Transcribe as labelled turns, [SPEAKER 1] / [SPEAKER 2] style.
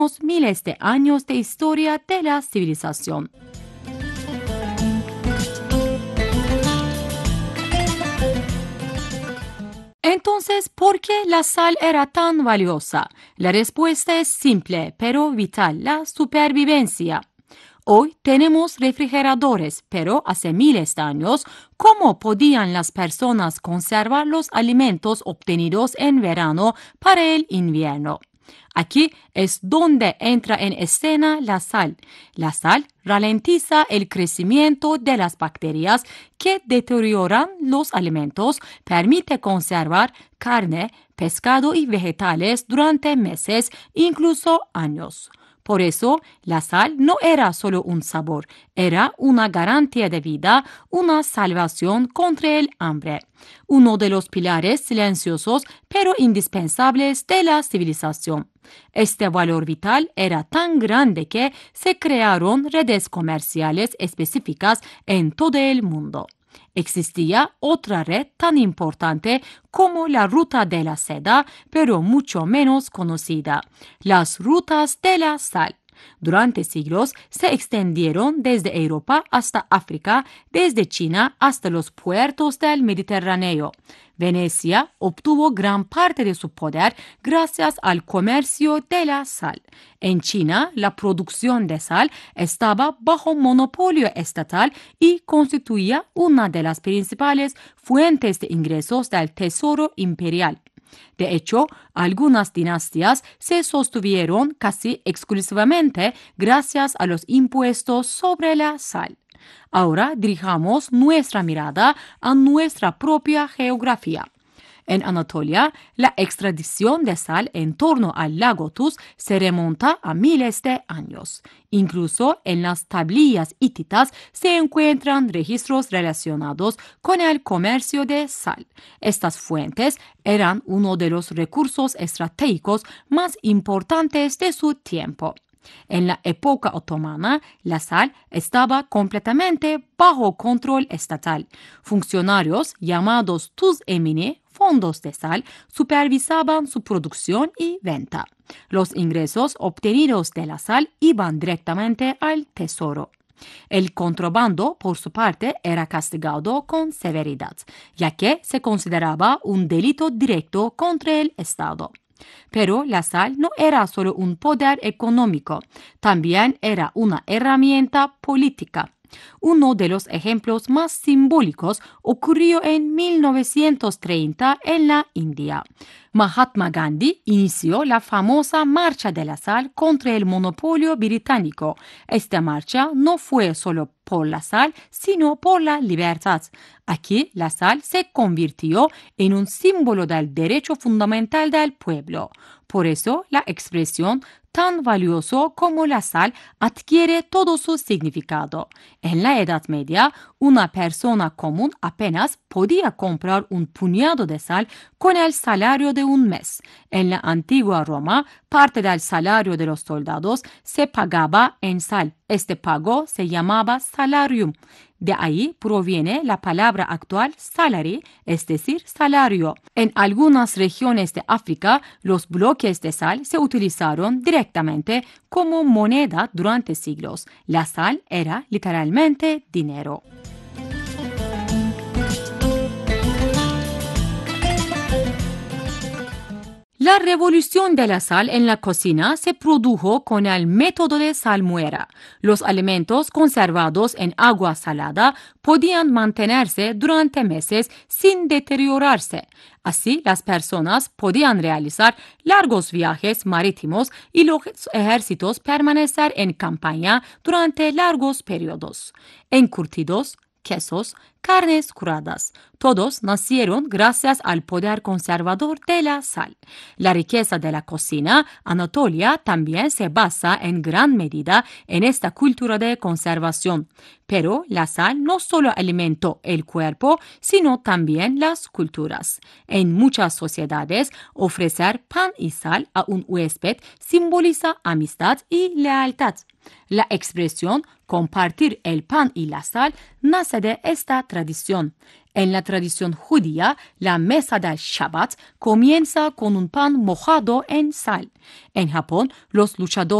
[SPEAKER 1] miles de años de historia de la civilización. Entonces, ¿por qué la sal era tan valiosa? La respuesta es simple, pero vital: la supervivencia. Hoy tenemos refrigeradores, pero hace miles de años, ¿cómo podían las personas conservar los alimentos obtenidos en verano para el invierno? Aquí es donde entra en escena la sal. La sal ralentiza el crecimiento de las bacterias que deterioran los alimentos, permite conservar carne, pescado y vegetales durante meses, incluso años. Por eso, la sal no era solo un sabor, era una garantía de vida, una salvación contra el hambre. Uno de los pilares silenciosos pero indispensables de la civilización. Este valor vital era tan grande que se crearon redes comerciales específicas en todo el mundo. Existía otra red tan importante como la ruta de la seda, pero mucho menos conocida: las rutas de la sal. Durante siglos se extendieron desde Europa hasta África, desde China hasta los puertos del Mediterráneo. Venecia obtuvo gran parte de su poder gracias al comercio de la sal. En China, la producción de sal estaba bajo monopolio estatal y constituía una de las principales fuentes de ingresos del tesoro imperial. De hecho, algunas dinastías se sostuvieron casi exclusivamente gracias a los impuestos sobre la sal. Ahora dirijamos nuestra mirada a nuestra propia geografía. En Anatolia, la extracción de sal en torno al lago Tuz se remonta a miles de años. Incluso en las tablillas hititas se encuentran registros relacionados con el comercio de sal. Estas fuentes eran uno de los recursos estratégicos más importantes de su tiempo. En la época otomana, la sal estaba completamente bajo control estatal. Funcionarios llamados tuz emini, fondos de sal, supervisaban su producción y venta. Los ingresos obtenidos de la sal iban directamente al tesoro. El contrabando, por su parte, era castigado con severidad, ya que se consideraba un delito directo contra el Estado. Pero la sal no era solo un poder económico, también era una herramienta política. Uno de los ejemplos más simbólicos ocurrió en 1930 en la India. Mahatma Gandhi inició la famosa Marcha de la Sal contra el monopolio británico. Esta marcha no fue solo por la sal, sino por la libertad. Aquí la sal se convirtió en un símbolo del derecho fundamental del pueblo. Por eso la expresión tan valioso como la sal adquiere todo su significado. En la Edad Media, una persona común apenas podía comprar un puñado de sal con el salario de un mes. En la antigua Roma, parte del salario de los soldados se pagaba en sal. Este pago se llamaba salarium. De ahí proviene la palabra actual salary, es decir, salario. En algunas regiones de África, los bloques de sal se utilizaron directamente como moneda durante siglos. La sal era literalmente dinero. La revolución de la sal en la cocina se produjo con el método de salmuera. Los alimentos conservados en agua salada podían mantenerse durante meses sin deteriorarse. Así, las personas podían realizar largos viajes marítimos y los ejércitos permanecer en campaña durante largos periodos. Encurtidos, quesos, carnes curadas, todos nacieron gracias al poder conservador de la sal. La riqueza de la cocina anatolia también se basa en gran medida en esta cultura de conservación. Pero la sal no solo alimentó el cuerpo, sino también las culturas. En muchas sociedades, ofrecer pan y sal a un huésped simboliza amistad y lealtad. La expresión compartir el pan y la sal nace de esta tradición. En la tradición judía, la mesa del Shabbat comienza con un pan mojado en sal. En Japón, los luchadores